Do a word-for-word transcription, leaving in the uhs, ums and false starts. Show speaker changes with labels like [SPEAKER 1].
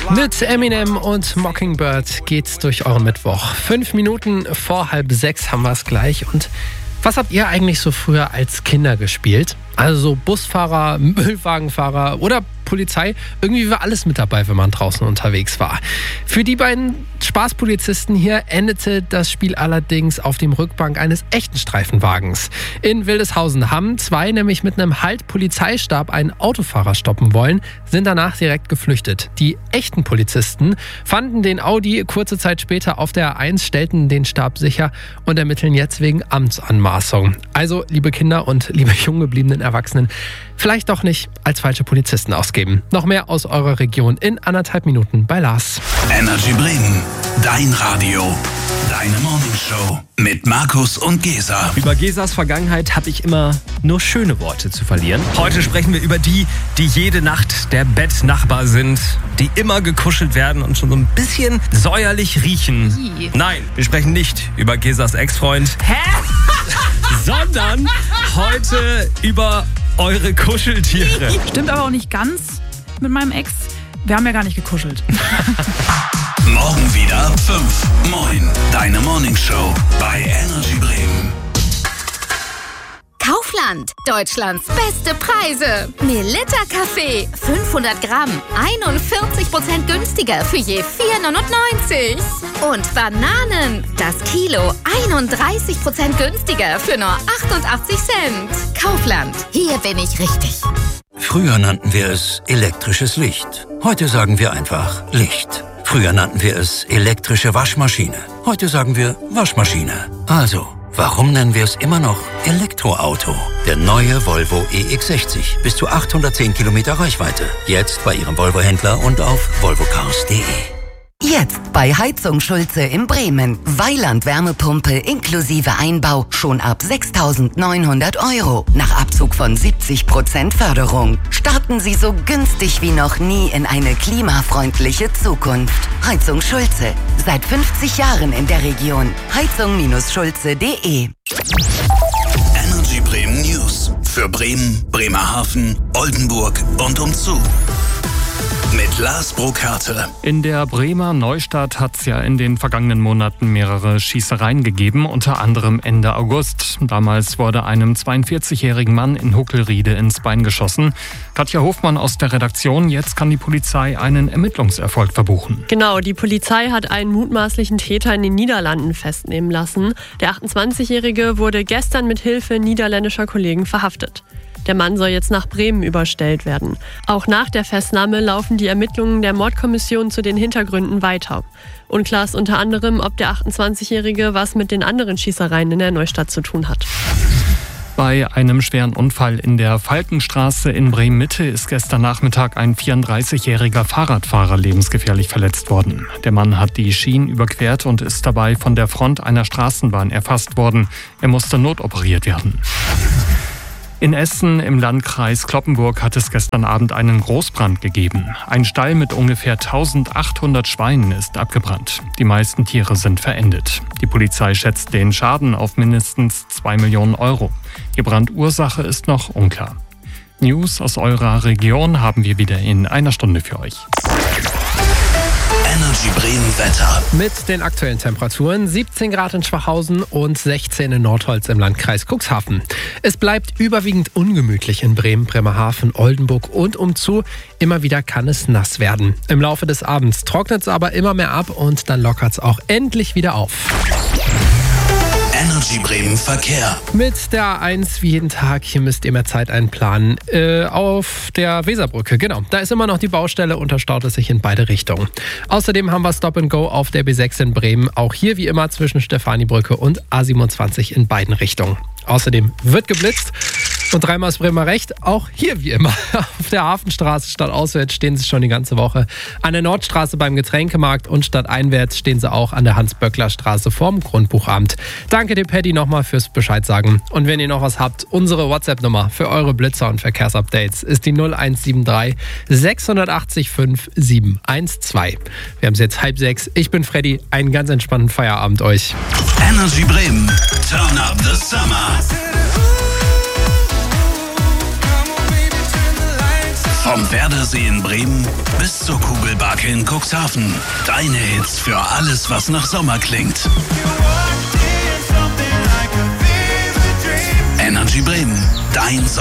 [SPEAKER 1] Mit Eminem und Mockingbird geht's durch euren Mittwoch. Fünf Minuten vor halb sechs haben wir es gleich. Und was habt ihr eigentlich so früher als Kinder gespielt? Also so Busfahrer, Müllwagenfahrer oder Polizei. Irgendwie war alles mit dabei, wenn man draußen unterwegs war. Für die beiden Spaßpolizisten hier endete das Spiel allerdings auf dem Rückbank eines echten Streifenwagens. In Wildeshausen haben zwei nämlich mit einem Halt-Polizeistab einen Autofahrer stoppen wollen, sind danach direkt geflüchtet. Die echten Polizisten fanden den Audi kurze Zeit später auf der A eins, stellten den Stab sicher und ermitteln jetzt wegen Amtsanmaßung. Also, liebe Kinder und liebe jung gebliebenen Erwachsenen, vielleicht doch nicht als falsche Polizisten ausgeben. Noch mehr aus eurer Region in anderthalb Minuten bei Lars.
[SPEAKER 2] Energy Bremen, dein Radio, deine Morningshow mit Markus und Gesa.
[SPEAKER 3] Über Gesas Vergangenheit habe ich immer nur schöne Worte zu verlieren. Heute sprechen wir über die, die jede Nacht der Bettnachbar sind, die immer gekuschelt werden und schon so ein bisschen säuerlich riechen.
[SPEAKER 4] Wie?
[SPEAKER 3] Nein, wir sprechen nicht über Gesas Ex-Freund.
[SPEAKER 4] Hä?
[SPEAKER 3] Sondern heute über eure Kuscheltiere.
[SPEAKER 4] Stimmt aber auch nicht ganz mit meinem Ex. Wir haben ja gar nicht gekuschelt.
[SPEAKER 2] Morgen wieder ab fünf. Moin, deine Morningshow bei Energy Bremen.
[SPEAKER 5] Kaufland, Deutschlands beste Preise. Melitta Kaffee, fünfhundert Gramm, einundvierzig Prozent günstiger für je vier neunundneunzig. Und Bananen, das Kilo, einunddreißig Prozent günstiger für nur achtundachtzig Cent. Kaufland, hier bin ich richtig.
[SPEAKER 6] Früher nannten wir es elektrisches Licht. Heute sagen wir einfach Licht. Früher nannten wir es elektrische Waschmaschine. Heute sagen wir Waschmaschine. Also, warum nennen wir es immer noch Elektroauto? Der neue Volvo E X sechzig. Bis zu achthundertzehn Kilometer Reichweite. Jetzt bei Ihrem Volvo-Händler und auf volvo cars punkt de.
[SPEAKER 7] Jetzt bei Heizung Schulze in Bremen. Weiland Wärmepumpe inklusive Einbau schon ab sechstausendneunhundert Euro. Nach Abzug von siebzig Prozent Förderung. Starten Sie so günstig wie noch nie in eine klimafreundliche Zukunft. Heizung Schulze. Seit fünfzig Jahren in der Region. heizung Schulze punkt de.
[SPEAKER 2] Energy Bremen News für Bremen, Bremerhaven, Oldenburg und umzu. Mit Lars Brokarte.
[SPEAKER 8] In der Bremer Neustadt hat es ja in den vergangenen Monaten mehrere Schießereien gegeben, unter anderem Ende August. Damals wurde einem zweiundvierzigjährigen Mann in Huckelriede ins Bein geschossen. Katja Hofmann aus der Redaktion, jetzt kann die Polizei einen Ermittlungserfolg verbuchen.
[SPEAKER 9] Genau, die Polizei hat einen mutmaßlichen Täter in den Niederlanden festnehmen lassen. Der achtundzwanzigjährige wurde gestern mit Hilfe niederländischer Kollegen verhaftet. Der Mann soll jetzt nach Bremen überstellt werden. Auch nach der Festnahme laufen die Ermittlungen der Mordkommission zu den Hintergründen weiter. Unklar ist unter anderem, ob der achtundzwanzigjährige was mit den anderen Schießereien in der Neustadt zu tun hat.
[SPEAKER 8] Bei einem schweren Unfall in der Falkenstraße in Bremen-Mitte ist gestern Nachmittag ein vierunddreißigjähriger Fahrradfahrer lebensgefährlich verletzt worden. Der Mann hat die Schienen überquert und ist dabei von der Front einer Straßenbahn erfasst worden. Er musste notoperiert werden. In Essen im Landkreis Cloppenburg hat es gestern Abend einen Großbrand gegeben. Ein Stall mit ungefähr eintausendachthundert Schweinen ist abgebrannt. Die meisten Tiere sind verendet. Die Polizei schätzt den Schaden auf mindestens zwei Millionen Euro. Die Brandursache ist noch unklar. News aus eurer Region haben wir wieder in einer Stunde für euch.
[SPEAKER 2] Energy Bremen Wetter.
[SPEAKER 1] Mit den aktuellen Temperaturen siebzehn Grad in Schwachhausen und sechzehn in Nordholz im Landkreis Cuxhaven. Es bleibt überwiegend ungemütlich in Bremen, Bremerhaven, Oldenburg und umzu. Immer wieder kann es nass werden. Im Laufe des Abends trocknet es aber immer mehr ab und dann lockert es auch endlich wieder auf.
[SPEAKER 2] Energy Bremen Verkehr.
[SPEAKER 1] Mit der A eins wie jeden Tag, hier müsst ihr mehr Zeit einplanen. Äh, auf der Weserbrücke, genau. Da ist immer noch die Baustelle und da staut es sich in beide Richtungen. Außerdem haben wir Stop and Go auf der B sechs in Bremen. Auch hier wie immer zwischen Stefanibrücke und A siebenundzwanzig in beiden Richtungen. Außerdem wird geblitzt. Und dreimal ist Bremer recht, auch hier wie immer. Auf der Hafenstraße stadtauswärts stehen sie schon die ganze Woche. An der Nordstraße beim Getränkemarkt und stadteinwärts stehen sie auch an der Hans-Böckler-Straße vorm Grundbuchamt. Danke dir, Paddy, nochmal fürs Bescheid sagen. Und wenn ihr noch was habt, unsere WhatsApp-Nummer für eure Blitzer und Verkehrsupdates ist die null eins sieben drei sechs acht fünf sieben eins zwei. Wir haben es jetzt halb sechs. Ich bin Freddy. Einen ganz entspannten Feierabend euch.
[SPEAKER 2] Energy Bremen. Turn up the summer. Vom Werdersee in Bremen bis zur Kugelbarke in Cuxhaven. Deine Hits für alles, was nach Sommer klingt. Energy Bremen, dein Sommer.